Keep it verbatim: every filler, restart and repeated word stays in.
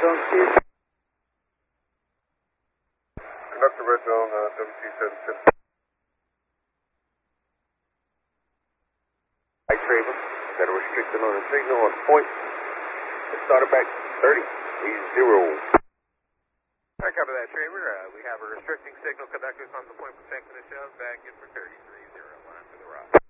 Zone Q. Conductor Red Zone, uh, W C seven ten. Hi, Traver. Got a restricted on the signal on point. Let's start it back thirty, zero. I copy that, Traver. Uh, we have a restricting signal. Conductors on the point for tank finish up. Back in for thirty-three zero. Line to the right.